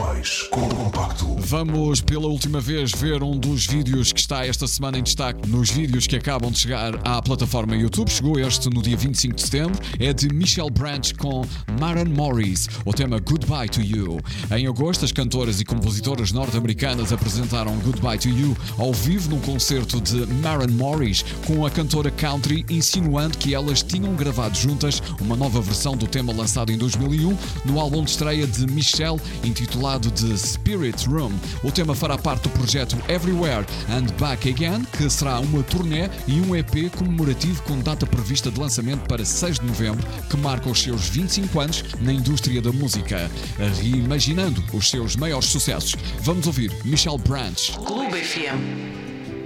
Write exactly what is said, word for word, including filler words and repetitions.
mais com o Compacto. Vamos pela última vez ver um dos vídeos que está esta semana em destaque nos vídeos que acabam de chegar à plataforma YouTube. Chegou este no dia vinte e cinco de setembro. É de Michelle Branch com Maren Morris, o tema Goodbye to You. Em agosto, as cantoras e compositoras norte-americanas apresentaram Goodbye to You ao vivo num concerto de Maren Morris com a cantora country, insinuando que elas tinham gravado juntas uma nova versão do tema lançado em dois mil e um no álbum de estreia de Michelle, intitulado The Spirit Room. O tema fará parte do projeto Everywhere and Back Again, que será uma turnê e um E P comemorativo com data prevista de lançamento para seis de novembro, que marca os seus vinte e cinco anos na indústria da música, reimaginando os seus maiores sucessos. Vamos ouvir Michelle Branch. Clube F M.